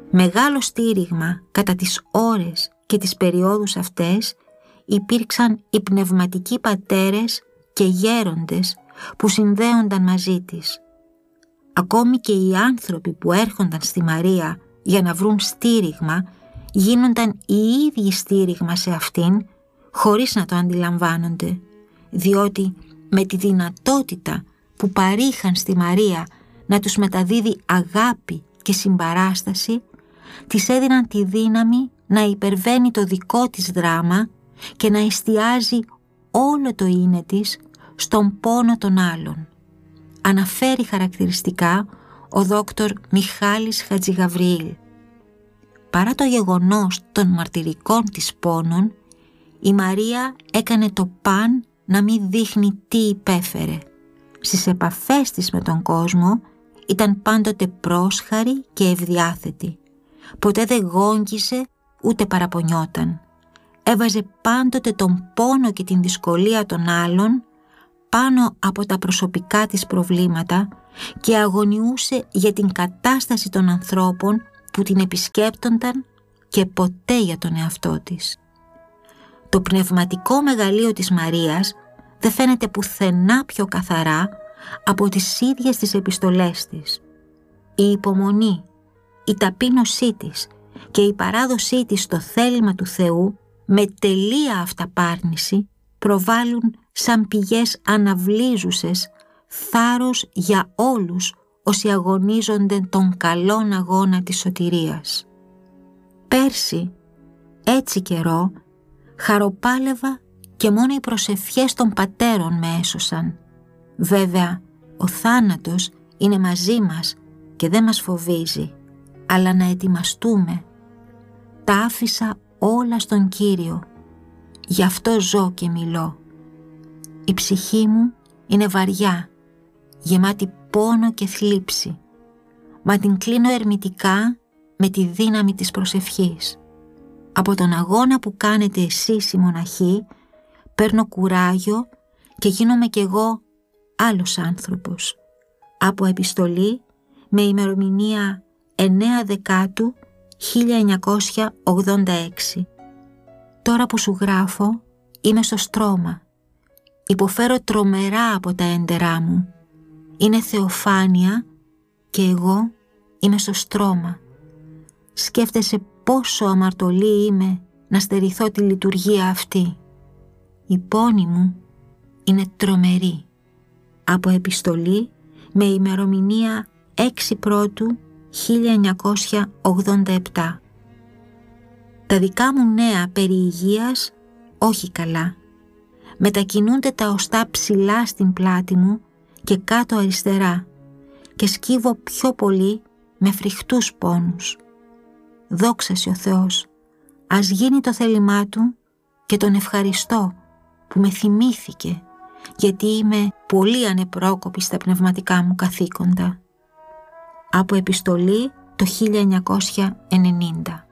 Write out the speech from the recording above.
Μεγάλο στήριγμα κατά τις ώρες και τις περιόδους αυτές υπήρξαν οι πνευματικοί πατέρες και γέροντες που συνδέονταν μαζί της. Ακόμη και οι άνθρωποι που έρχονταν στη Μαρία για να βρουν στήριγμα γίνονταν οι ίδιοι στήριγμα σε αυτήν χωρίς να το αντιλαμβάνονται, διότι με τη δυνατότητα που παρήχαν στη Μαρία να τους μεταδίδει αγάπη και συμπαράσταση, της έδιναν τη δύναμη να υπερβαίνει το δικό της δράμα και να εστιάζει όλο το είναι της στον πόνο των άλλων. Αναφέρει χαρακτηριστικά ο δόκτωρ Μιχάλης Χατζηγαβριήλ. Παρά το γεγονός των μαρτυρικών της πόνων, η Μαρία έκανε το παν να μην δείχνει τι υπέφερε. Στις επαφές της με τον κόσμο ήταν πάντοτε πρόσχαρη και ευδιάθετη. Ποτέ δεν γόγγισε ούτε παραπονιόταν. Έβαζε πάντοτε τον πόνο και την δυσκολία των άλλων πάνω από τα προσωπικά της προβλήματα και αγωνιούσε για την κατάσταση των ανθρώπων που την επισκέπτονταν και ποτέ για τον εαυτό της. Το πνευματικό μεγαλείο της Μαρίας δεν φαίνεται πουθενά πιο καθαρά από τις ίδιες τις επιστολές της. Η υπομονή, η ταπείνωσή της και η παράδοσή της στο θέλημα του Θεού με τελεία αυταπάρνηση προβάλλουν σαν πηγές αναβλύζουσες θάρρος για όλους όσοι αγωνίζονται τον καλόν αγώνα της σωτηρίας. Πέρσι, έτσι καιρό, χαροπάλευα και μόνο οι προσευχές των πατέρων με έσωσαν. Βέβαια, ο θάνατος είναι μαζί μας και δεν μας φοβίζει, αλλά να ετοιμαστούμε. Τα άφησα όλα στον Κύριο. Γι' αυτό ζω και μιλώ. Η ψυχή μου είναι βαριά, γεμάτη πόνο και θλίψη, μα την κλείνω ερμητικά με τη δύναμη της προσευχής. Από τον αγώνα που κάνετε εσείς οι μοναχοί παίρνω κουράγιο και γίνομαι κι εγώ άλλος άνθρωπος. Από επιστολή με ημερομηνία 9 Δεκάτου 1986. Τώρα που σου γράφω είμαι στο στρώμα. Υποφέρω τρομερά από τα έντερά μου. Είναι θεοφάνεια και εγώ είμαι στο στρώμα. Σκέφτεσαι πόσο αμαρτωλή είμαι να στερηθώ τη λειτουργία αυτή. Η πόνη μου είναι τρομερή. Από επιστολή με ημερομηνία 6 Πρώτου 1987. Τα δικά μου νέα περί υγείας όχι καλά. Μετακινούνται τα οστά ψηλά στην πλάτη μου και κάτω αριστερά και σκύβω πιο πολύ με φρικτούς πόνους. Δόξα σοι ο Θεός, ας γίνει το θέλημά Του και τον ευχαριστώ που με θυμήθηκε, γιατί είμαι πολύ ανεπρόκοπη στα πνευματικά μου καθήκοντα. Από επιστολή το 1990.